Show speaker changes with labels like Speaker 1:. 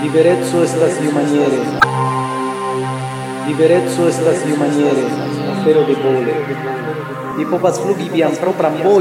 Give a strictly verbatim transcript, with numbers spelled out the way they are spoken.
Speaker 1: Liberezzo estas iumaniere. Liberezzo estas iumaniere, afero de vole. Vi povas flugi vian propran vojon.